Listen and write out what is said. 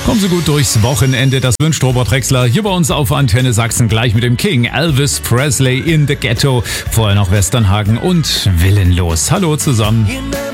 Kommen Sie gut durchs Wochenende, das wünscht Robert Drexler hier bei uns auf Antenne Sachsen, gleich mit dem King Elvis Presley in the Ghetto. Vorher noch Westernhagen und Willenlos. Hallo zusammen.